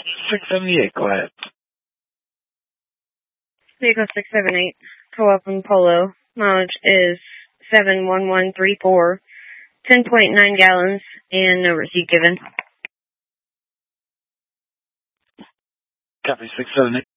678, go ahead. Vehicle 678, co-op in Polo. Mileage is 71134, 10.9 gallons, and no receipt given. Copy 678.